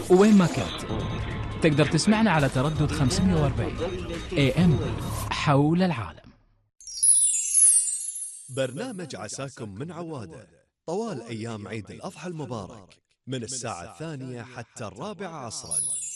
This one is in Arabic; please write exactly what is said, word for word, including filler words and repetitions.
وين ما كنت تقدر تسمعنا على تردد خمسمية وأربعين إيه إم حول العالم. برنامج عساكم من عوادة طوال أيام عيد الأضحى المبارك من الساعة الثانية حتى الرابعة عصرا.